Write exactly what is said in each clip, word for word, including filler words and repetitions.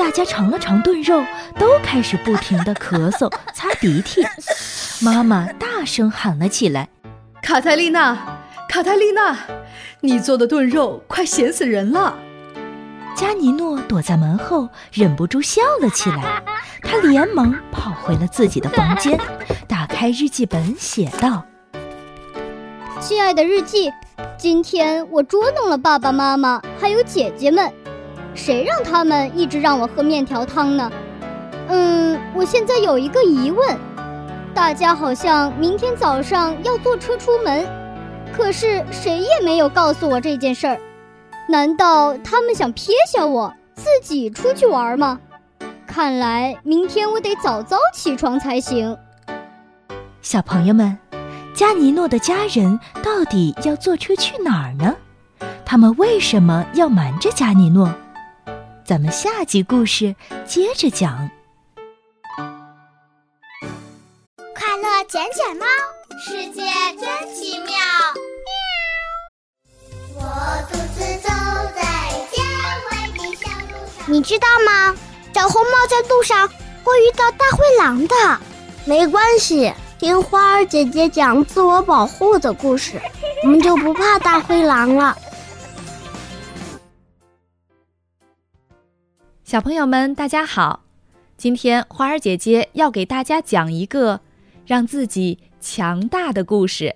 大家尝了尝炖肉，都开始不停地咳嗽、擦鼻涕。妈妈大声喊了起来： 卡泰丽娜，卡泰丽娜，你做的炖肉快咸死人了！ 加尼诺躲在门后，忍不住笑了起来。他连忙跑回了自己的房间，打开日记本写道： 亲爱的日记，今天我捉弄了爸爸妈妈还有姐姐们，谁让他们一直让我喝面条汤呢？嗯，我现在有一个疑问，大家好像明天早上要坐车出门，可是谁也没有告诉我这件事儿。难道他们想撇下我自己出去玩吗？看来明天我得早早起床才行。 小朋友们，加尼诺的家人到底要坐车去哪儿呢？他们为什么要瞒着加尼诺？咱们下集故事接着讲。 快乐捡捡猫，世界真奇妙。我独自走在郊外的小路上。你知道吗？小红帽在路上会遇到大灰狼的。没关系，听花儿姐姐讲自我保护的故事，我们就不怕大灰狼了。 小朋友们大家好，今天花儿姐姐要给大家讲一个让自己强大的故事。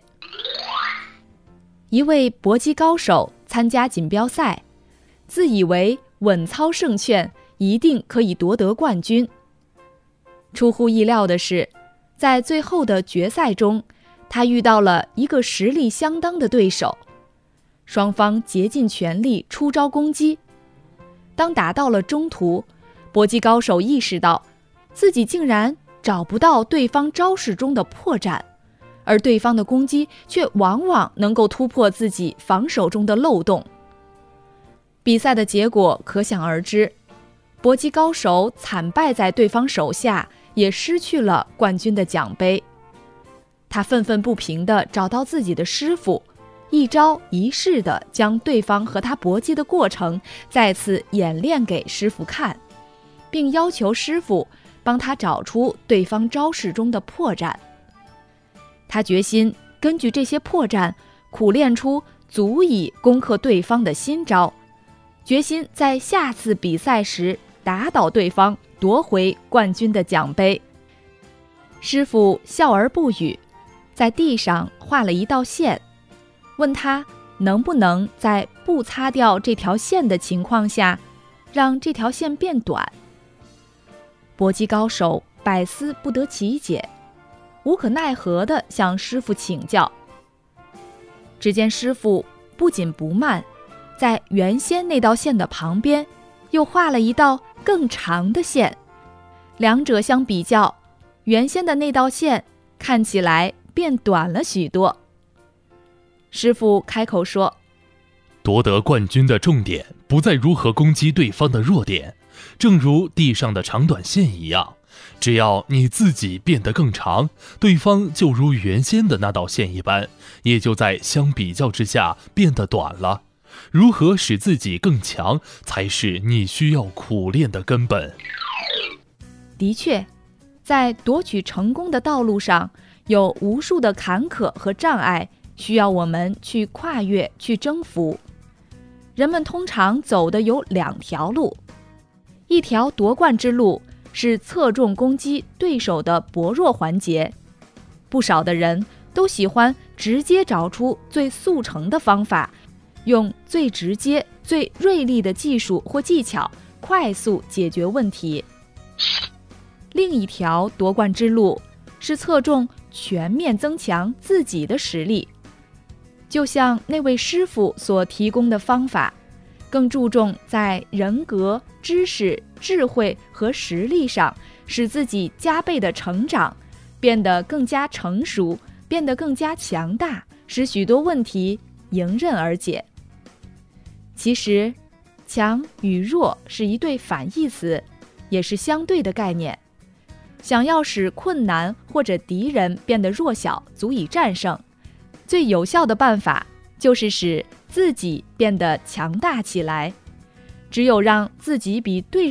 一位搏击高手参加锦标赛，自以为稳操胜券，一定可以夺得冠军。出乎意料的是，在最后的决赛中，他遇到了一个实力相当的对手，双方竭尽全力出招攻击。当打到了中途，搏击高手意识到自己竟然找不到对方招式中的破绽，而对方的攻击却往往能够突破自己防守中的漏洞。比赛的结果可想而知，搏击高手惨败在对方手下，也失去了冠军的奖杯。他愤愤不平地找到自己的师傅，一招一式地将对方和他搏击的过程再次演练给师傅看，并要求师傅帮他找出对方招式中的破绽。他决心根据这些破绽苦练出足以攻克对方的新招，决心在下次比赛时打倒对方，夺回冠军的奖杯。师傅笑而不语，在地上画了一道线，问他能不能在不擦掉这条线的情况下，让这条线变短。搏击高手百思不得其解，无可奈何地向师傅请教。只见师傅不紧不慢，在原先那道线的旁边又画了一道更长的线，两者相比较，原先的那道线看起来变短了许多。师傅开口说： 夺得冠军的重点不在如何攻击对方的弱点，正如地上的长短线一样，只要你自己变得更长，对方就如原先的那道线一般，也就在相比较之下变得短了。如何使自己更强，才是你需要苦练的根本。 的确，在夺取成功的道路上，有无数的坎坷和障碍，需要我们去跨越、去征服。人们通常走的有两条路，一条夺冠之路是侧重攻击对手的薄弱环节，不少的人都喜欢直接找出最速成的方法，用最直接、最锐利的技术或技巧快速解决问题。另一条夺冠之路是侧重全面增强自己的实力，就像那位师傅所提供的方法，更注重在人格、知识、智慧和实力上使自己加倍的成长，变得更加成熟，变得更加强大，使许多问题迎刃而解。其实，强与弱是一对反义词，也是相对的概念。想要使困难或者敌人变得弱小，足以战胜，最有效的办法就是使自己变得强大起来。只有让自己比对